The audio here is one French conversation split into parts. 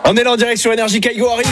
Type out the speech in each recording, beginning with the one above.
On est là en direct sur Énergie, Kaigo arrive.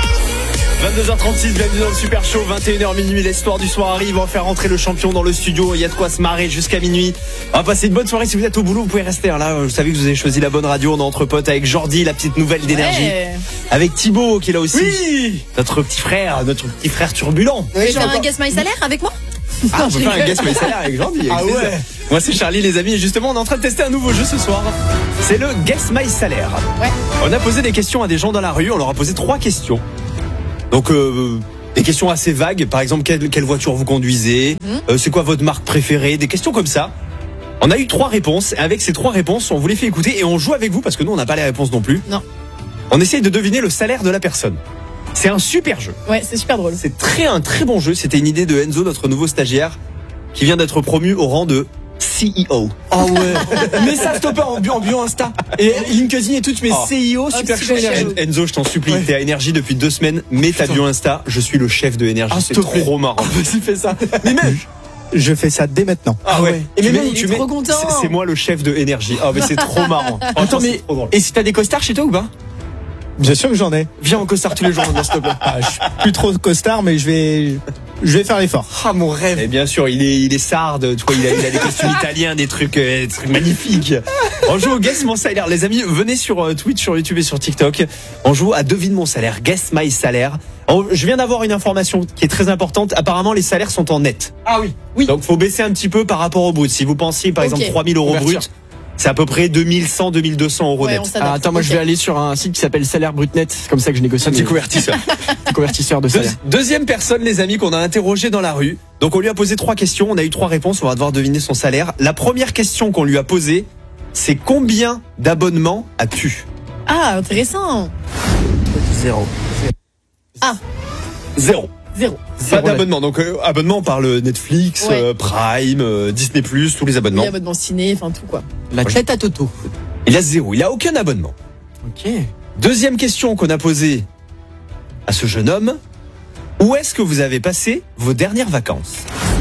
22h36, bienvenue dans le Super Show, 21h minuit, les sports du soir arrivent, on va faire rentrer le champion dans le studio, il y a de quoi se marrer jusqu'à minuit. On va passer une bonne soirée, si vous êtes au boulot, vous pouvez rester. Là, vous savez que vous avez choisi la bonne radio, on est entre potes avec Jordi, la petite nouvelle d'Énergie. Avec Thibaut qui est là aussi. Oui, notre petit frère turbulent. Vous voulez faire un Guess My Salaire avec moi? Ah, on peut faire un Guess My Salaire avec Jordi. Ah ouais. Moi c'est Charlie les amis et justement on est en train de tester un nouveau jeu ce soir. C'est le Guess My Salaire. Ouais. On a posé des questions à des gens dans la rue, on leur a posé 3 questions. Donc des questions assez vagues, par exemple quelle voiture vous conduisez, c'est quoi votre marque préférée, des questions comme ça. On a eu 3 réponses et avec ces 3 réponses on vous les fait écouter et on joue avec vous parce que nous on n'a pas les réponses non plus. Non. On essaye de deviner le salaire de la personne. C'est un super jeu. Ouais, c'est super drôle. C'est un très bon jeu, c'était une idée de Enzo, notre nouveau stagiaire, qui vient d'être promu au rang de CEO. Ah ouais. Mets ça stopper en bio Insta. Et LinkedIn et tout, tu mets CIO, Super Show Énergie. Enzo, je t'en supplie, t'es à Énergie depuis 2 semaines, mets ta bio Insta, je suis le chef de Énergie, c'est trop marrant. Vas-y, fais ça. Mais même. Je fais ça dès maintenant. Ah ouais. Et même il est trop content. C'est moi le chef de Énergie. Ah mais c'est trop marrant. Attends, mais et si t'as des costards chez toi ou pas? Bien sûr que j'en ai. Viens en costard tous les jours, s'il te plaît. Je suis plus trop costard, mais je vais faire l'effort. Ah, mon rêve. Et bien sûr, il est sarde, tu vois, il a des costumes italiens, des trucs magnifiques. On joue au Guess Mon Salaire. Les amis, venez sur Twitch, sur YouTube et sur TikTok. On joue à Devine Mon Salaire, Guess My Salaire. Je viens d'avoir une information qui est très importante. Apparemment, les salaires sont en net. Ah oui. Oui. Donc, faut baisser un petit peu par rapport au brut. Si vous pensiez, par exemple, 3 000 euros brut, c'est à peu près 2100, 2200 euros net. Ah, attends, moi je vais aller sur un site qui s'appelle Salaire Brut Net. C'est comme ça que je négocie. Un petit convertisseur. Convertisseur de salaire. Deuxième personne, les amis, qu'on a interrogé dans la rue. Donc, on lui a posé 3 questions. On a eu 3 réponses. On va devoir deviner son salaire. La première question qu'on lui a posée, c'est combien d'abonnements as-tu? Ah, intéressant. 0. Ah. 0. Pas d'abonnement. Donc, abonnement, on parle Netflix, Ouais. Prime, Disney+, tous les abonnements. Oui, abonnement ciné, enfin tout quoi. La tête à Toto. Il a 0. Il a aucun abonnement. Ok. Deuxième question qu'on a posée à ce jeune homme. Où est-ce que vous avez passé vos dernières vacances?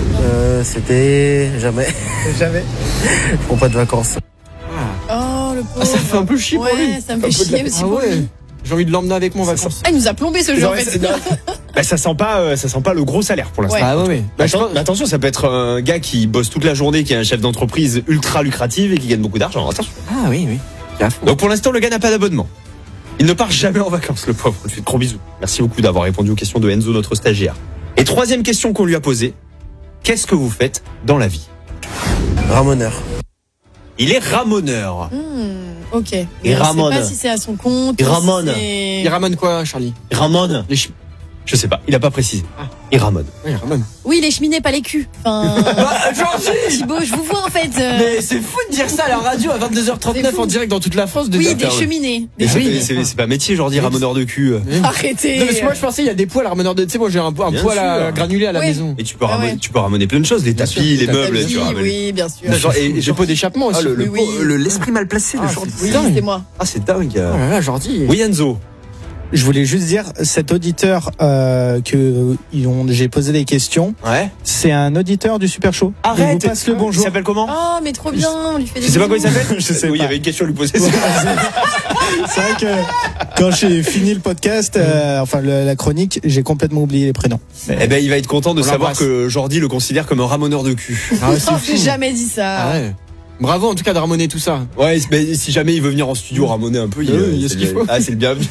C'était jamais. Jamais. Je prends pas de vacances. Oh, le pauvre. Ah, ça fait un peu chier pour lui. Ouais, ça me fait chier aussi Ah pour ouais. lui. J'ai envie de l'emmener avec moi en vacances. Ah, il nous a plombé ce jeu en fait. Bah, ça sent pas le gros salaire pour l'instant. Ouais. Ah ouais. Bah, je pense- Mais attention, ça peut être un gars qui bosse toute la journée, qui est un chef d'entreprise ultra lucratif et qui gagne beaucoup d'argent. Attention. Ah oui, oui. Donc pour l'instant, le gars n'a pas d'abonnement. Il ne part jamais en vacances, le pauvre. On lui fait de gros bisous. Merci beaucoup d'avoir répondu aux questions de Enzo, notre stagiaire. Et troisième question qu'on lui a posée. Qu'est-ce que vous faites dans la vie? Ramoneur. Il est ramoneur. Ok. Il On sait ramone. pas si c'est à son compte. Il ou si ramone. c'est- Il ramène quoi, Charlie? Il ramone. Les chi- Je sais pas, il a pas précisé. Il ramone. Oui, il ramène. Oui, les cheminées, pas les culs. Enfin. Thibaut, je vous vois en fait. Mais c'est fou de dire ça à la radio à 22h39 C'est fou. en direct dans toute la France. De Oui, dire- des cheminées. Et oui, c'est pas métier, genre dire ramoneur de cul. Arrêtez. Non, parce que moi je pensais il y a des poils à rameneur de. Tu sais, moi j'ai un poil Bien à sûr. granulé à la Ouais. maison. Et tu peux Ah ramener, ouais. tu peux ramener plein de choses, les tapis, sûr, les les meubles, Oui, tu ramènes. oui, bien sûr. Genre, et J'ai pas d'échappement aussi. Oui. l'esprit mal placé de Ah, Jordi. c'est- Oui, dingue. c'était moi. Ah, c'est dingue. Oh là là, Jordi. Oui, Enzo. Je voulais juste dire, cet auditeur j'ai posé des questions, Ouais. c'est un auditeur du Super Show. Arrête. Il vous passe le Il bonjour. s'appelle comment? Oh, mais trop bien. On lui fait des Tu sais pas comment il bisous. s'appelle? Je sais Oui, il y pas. avait une question à lui poser. C'est vrai que quand j'ai fini le podcast, la chronique, j'ai complètement oublié les prénoms. Eh ben, il va être content de On savoir l'embrasse. que Jordi le considère comme un ramoneur de cul. Ah ouais, c'est Oh, fou. j'ai jamais dit ça. Ah ouais. Bravo en tout cas de ramoner tout ça. Ouais, mais si jamais il veut venir en studio ramoner un peu, il y a ce qu'il faut. Ah, c'est le bienvenu.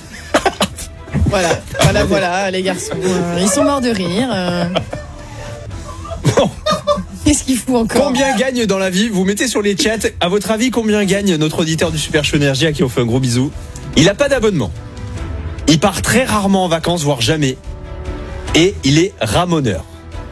Voilà, les garçons. Ils sont morts de rire. Bon. Qu'est-ce qu'il fout encore? Combien gagne dans la vie? Vous mettez sur les chats. À votre avis, combien gagne notre auditeur du Super Show Énergie à qui on fait un gros bisou? Il a pas d'abonnement. Il part très rarement en vacances, voire jamais. Et il est ramoneur.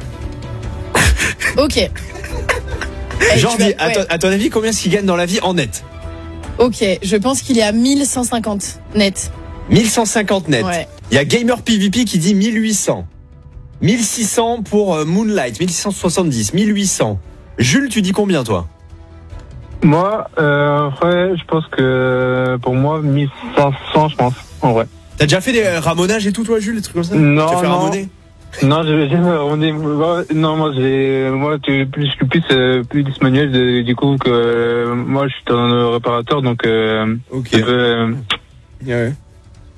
Ok. Eh, Jordi, tu vas- ouais. à ton avis, combien est-ce qu'il gagne dans la vie en net? Ok, je pense qu'il est à 1150 net. 1150 net. Ouais. Il y a Gamer PVP qui dit 1800. 1600 pour Moonlight, 1670, 1800. Jules, tu dis combien toi? Moi, après, je pense que pour moi, 1500, je pense, en vrai. T'as déjà fait des ramonages et tout toi, Jules, des trucs comme ça? Non, Tu as fait non. ramoner? Non, non, moi, tu es plus manuel, du coup, que moi, je suis un réparateur, donc, Ok. un peu, Ouais.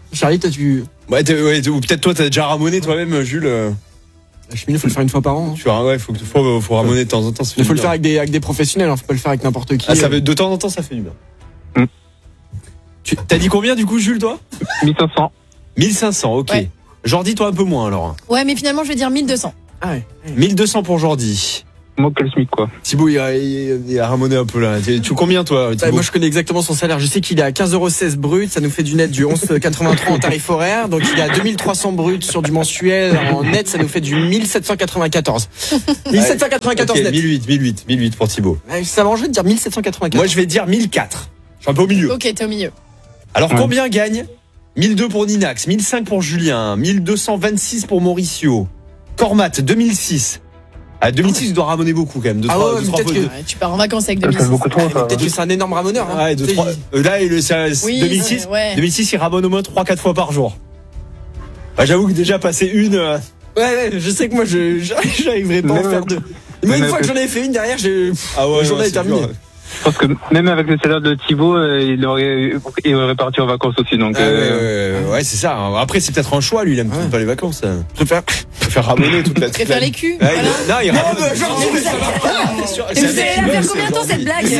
Charlie, toi, tu. Ouais, ou peut-être toi, t'as déjà ramoné toi-même, Jules. Il faut le faire une fois par an. Tu vois, ouais, faut ramoner de temps en temps. Il faut le faire avec des professionnels, faut pas le faire avec n'importe qui. Ah, de temps en temps, ça fait du bien. T'as dit combien du coup, Jules, toi? 1500. 1500, ok. Ouais. Jordi, toi un peu moins alors. Ouais, mais finalement, je vais dire 1200. Ah ouais. 1200 pour Jordi. Moi, quel SMIC, quoi. Thibaut, il a ramoné un peu là. Tu combien toi, Thibaut? Moi, je connais exactement son salaire. Je sais qu'il est à 15,16 € brut. Ça nous fait du net du 11,83 en tarif horaire. Donc, il est à 2300 brut sur du mensuel. En net, ça nous fait du 1794. 1794 Ok, net. 1008 pour Thibaut. Ça m'arrangerait de dire 1794. Moi, je vais dire 1004. Je suis un peu au milieu. Ok, t'es au milieu. Alors, combien gagne 1002 pour Ninax, 1005 pour Julien, 1226 pour Mauricio, Cormat 2006. À 2006, il doit ramoner beaucoup quand même. Ouais, tu pars en vacances avec 2006. beaucoup trop, ça. Peut-être que c'est un énorme ramoneur. Hein. Ouais, là, Oui, 2006, ouais. 2006, il ramone au moins 3-4 fois par jour. Bah, j'avoue que déjà passer une. Ouais, je sais que moi, j'arriverai pas à en faire deux. Moi, une fois que j'en ai fait une derrière, la journée est terminée. Je pense que même avec le salaire de Thibaut, il aurait parti en vacances aussi. Donc, ouais, c'est ça. Après, c'est peut-être un choix, lui, il aime pas les vacances. Je préfère ramonner toute la Je préfère les culs. Ouais, Voilà. non, il ramone. Et vous allez la faire combien de temps cette blague?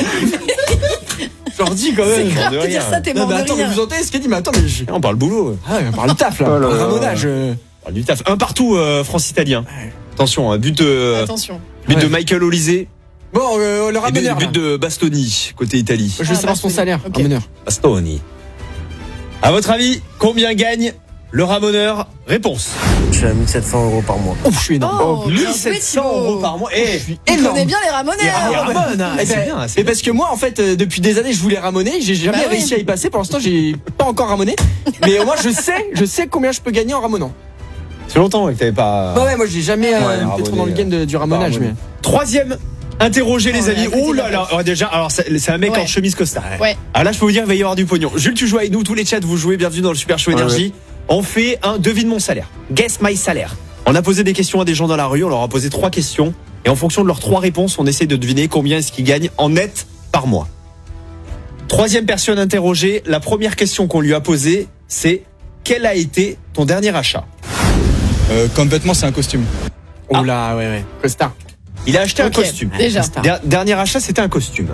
Jordi, quand même. C'est grave de dire ça, t'es mort de Attends, mais rire. vous entendez ce qu'il dit? Mais attends, On parle boulot. on parle taf, là. Oh là On parle là. ramonage. On parle du taf. Un partout, France-Italien. Attention, but Attention. de Michael Olise. Bon, le Et ramoneur. but de Bastoni, côté Italie. Je veux savoir son salaire, Ok. ramoneur. Bastoni. À votre avis, combien gagne le ramoneur? Réponse. Je suis à 1700 € par mois. Ouf, je suis énorme. Oh, 1700 € par mois. Eh, Il connaît bien les ramoneurs. ramone, hein. Eh C'est ben, bien. et parce que moi, en fait, depuis des années, je voulais ramoner. J'ai jamais Bah oui. réussi à y passer. Pour l'instant, j'ai pas encore ramoné. Mais au moins, je sais combien je peux gagner en ramonant. C'est longtemps que t'avais pas. Bah ouais, moi, j'ai jamais été ramoné, trop dans le game du ramonage. ramoné. Mais... Troisième interrogé, les Oh, amis. la petite Oh là là. vache. Déjà, alors c'est un mec Ouais. en chemise costard. Ouais. Alors là, je peux vous dire, il va y avoir du pognon. Jules, tu joues avec nous, tous les chats, vous jouez. Bienvenue dans le Super Show Énergie. On fait un devine mon salaire. Guess my salaire. On a posé des questions à des gens dans la rue. On leur a posé 3 questions. Et en fonction de leurs 3 réponses, on essaie de deviner combien est-ce qu'ils gagnent en net par mois. Troisième personne interrogée. La première question qu'on lui a posée, c'est quel a été ton dernier achat? Comme vêtement, c'est un costume. Oh là, ouais. Costa. Il a acheté un Ok, costume. déjà. Dernier achat, c'était un costume.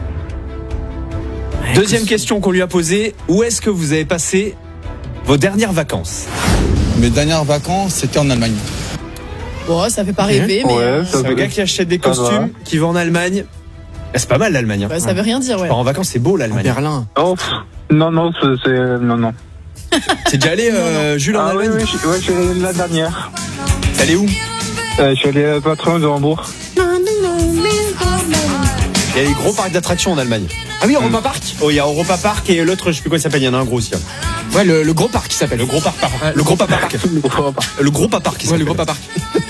Deuxième question qu'on lui a posée, où est-ce que vous avez passé vos dernières vacances? Mes dernières vacances, c'était en Allemagne. Bon, ça fait pas rêver, mais Ouais, ça C'est un gars qui achète des Ça va. costumes, qui va en Allemagne. Ah, c'est pas mal l'Allemagne. Hein. ouais, ça veut rien dire, ouais. En vacances, c'est beau À l'Allemagne. Berlin. Oh, non, non. T'es déjà allé, Jules, en Ah oui, Allemagne? oui, je suis allé la dernière. T'es allé où? Je suis allé pas très loin de Hambourg. Il y a les gros parcs d'attractions en Allemagne. Ah oui, Europa Park. Oh, il y a Europa Park et l'autre, je sais plus quoi il s'appelle, il y en a un gros aussi. Hein. Ouais, le gros parc qui s'appelle. Le gros parc. Le gros parc. Le gros parc. Ouais, le gros parc.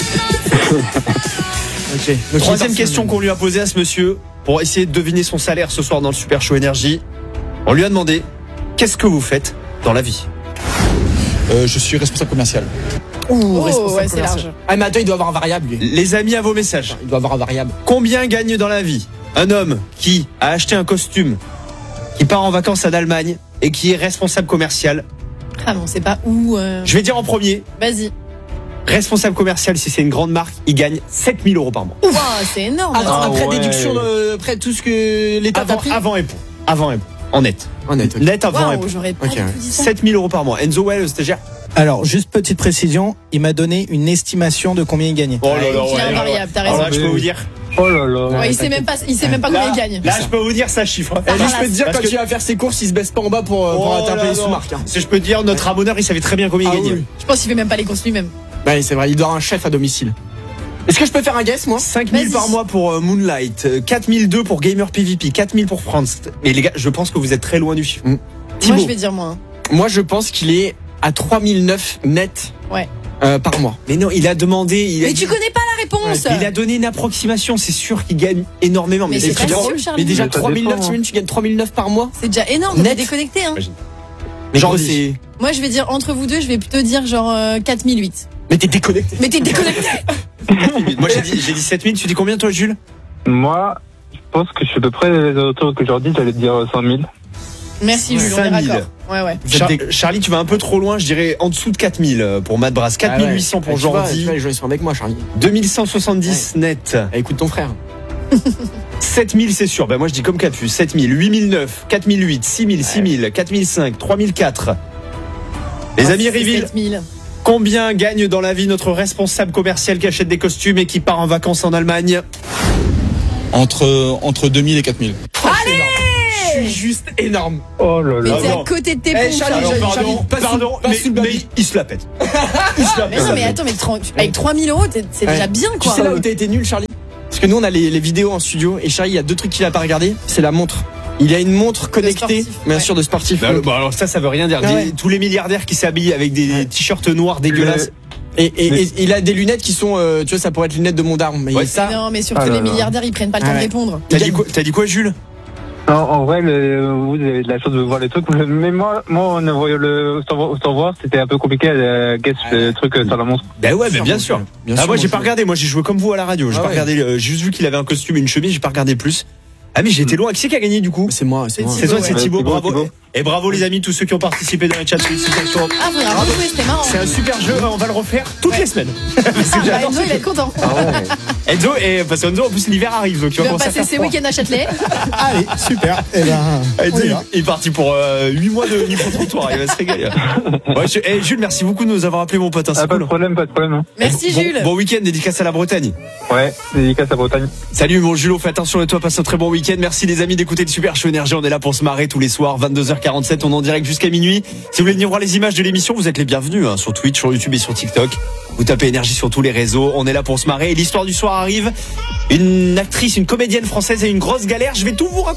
Ok. Donc, Troisième il est question qu'on lui a posée à ce monsieur pour essayer de deviner son salaire ce soir dans le Super Show Énergie. On lui a demandé qu'est-ce que vous faites dans la vie? Je suis responsable commercial. Ouh, Oh, responsable ouais, c'est commercial. large. Ah, mais attends, il doit avoir un variable, lui. Les amis, à vos messages. Il doit avoir un variable. Combien gagne dans la vie un homme qui a acheté un costume, qui part en vacances en Allemagne et qui est responsable commercial? Ah bon, c'est pas où. Je vais dire en premier, Vas-y. responsable commercial, si c'est une grande marque, il gagne 7000 € par mois. Wow, c'est énorme. Attends, Ah après ouais. déduction après tout ce que l'État t'a pris. Avant impôt. En net. Honnête, ok. Net avant impôt. Waouh, j'aurais pas Ok, du ouais. tout dit ça. 7000 € par mois. Enzo, ouais, le stagiaire. Alors, juste petite précision, il m'a donné une estimation de combien il gagnait. Oh là là, Il a un variable, t'as Alors raison. là, je peux vous dire. Oh là là. Ouais, il sait même pas combien il gagne. Là, je peux vous dire ça chiffre. Et lui, je peux te dire, Parce quand que- il va faire ses courses, il se baisse pas en bas pour Oh attraper là les là. sous-marques. Hein. Si je peux te dire, notre ramoneur, il savait très bien combien il Ah gagnait. oui. Je pense qu'il fait même pas les courses lui-même. Ouais, c'est vrai, il doit avoir un chef à domicile. Est-ce que je peux faire un guess, moi? 5000 Vas-y. par mois pour Moonlight, 4002 pour Gamer PvP, 4000 pour France. Mais les gars, je pense que vous êtes très loin du chiffre. Mm. Thibaut, Moi, je vais dire moins. Moi, je pense qu'il est à 3009 net Ouais. par mois. mais non, il a demandé. Mais tu connais pas la réponse. Il a donné une approximation, c'est sûr qu'il gagne énormément. Mais c'est très pas drôle. sûr, Charlie. Mais déjà, Mais ça 3009, dépend, t'imagines, tu gagnes 3009 par mois. C'est déjà énorme, on Net. est déconnecté. Hein. Mais genre, Jordi. c'est. Moi, je vais dire entre vous deux, je vais plutôt dire genre 4008. Mais t'es déconnecté. Mais t'es déconnecté. Moi, j'ai dit 7000. Tu dis combien, toi, Jules? Moi, je pense que je suis à peu près les autour que j'aurais dit, j'allais te dire 100 000. Merci Jules, on est 5000. raccord. Ouais. Charlie, tu vas un peu trop loin, je dirais en dessous de 4000 pour Matt Brass, 4800 pour Jordi. Tu vois, les gens ils sont avec moi, Charlie. 2170 net. Écoute ton frère. 7000 c'est sûr. Moi je dis comme Capu. 7000, 8009, 4008, 6000, 6000, 4005, 3004. Les amis Riville, 7000. combien gagne dans la vie notre responsable commercial qui achète des costumes et qui part en vacances en Allemagne? Entre 2000 et 4000. Allez! Je suis juste énorme. Oh là Mais là. t'es non. à côté de tes Eh, pompes. Charlie, Charlie. Pardon, mais il se la pète. Il se la Mais pète. non, mais attends, avec 3000 euros, c'est déjà bien, Tu quoi. sais là où t'as été nul, Charlie? Parce que nous on a les vidéos en studio et Charlie, il y a 2 trucs qu'il a pas regardé. C'est la montre. Il a une montre connectée, sportif, bien ouais. sûr, de sportif. Bon, alors ça veut rien dire. Ah ouais. Tous les milliardaires qui s'habillent avec des t-shirts noirs dégueulasses. Et il a des lunettes qui sont, tu vois, ça pourrait être lunettes de Mondarme. Mais Ouais, ça, Non, mais surtout Ah là les là. milliardaires, ils prennent pas le temps de Ouais. répondre. T'as dit quoi, Jules? Non, en vrai, vous avez de la chance de voir les trucs. Mais moi, en voyant sans voir, c'était un peu compliqué à guess le truc sur la montre. Ben ouais, mais bien sûr. Bien Ah, sûr, moi j'ai mon pas Jules. regardé. Moi j'ai joué comme vous à la radio. J'ai Ah pas ouais. regardé. J'ai juste vu qu'il avait un costume et une chemise. J'ai pas regardé plus. Ah mais j'ai été loin. Qui c'est qui a gagné du coup? C'est moi, c'est moi. C'est toi, c'est ouais. Thibaut. Thibaut, Bravo. Thibaut. Et bravo les amis, tous ceux qui ont participé dans les chats. Félicitations. Ah, vous avez rejoué, c'était marrant. C'est un super jeu. On va le refaire toutes les semaines. Parce que Ah, j'adore Enzo, ce il va être content. Enzo, et parce qu'Enzo en plus l'hiver arrive, donc Il va commencer à passer faire ses froid. week-ends à Châtelet. Allez, super. Eh ben, on Enzo, y va. il est parti pour 8 mois de micro-trottoir. Il va se régaler. Ouais, Jules, merci beaucoup de nous avoir appelé mon pote. Hein, Ah, c'est pas cool. de problème, pas de problème. Hein. Merci, Bon- Jules. Bon week-end, dédicace à la Bretagne. Ouais, dédicace à Bretagne. Salut mon Jules, fais attention à toi, passe un très bon week-end. Merci les amis d'écouter le Super Show Énergie. On est là pour se marrer tous les soirs, 22h47, on est en direct jusqu'à minuit. Si vous voulez venir voir les images de l'émission, vous êtes les bienvenus hein, sur Twitch, sur YouTube et sur TikTok. Vous tapez Énergie sur tous les réseaux, on est là pour se marrer. Et l'histoire du soir arrive. Une actrice, une comédienne française a une grosse galère. Je vais tout vous raconter.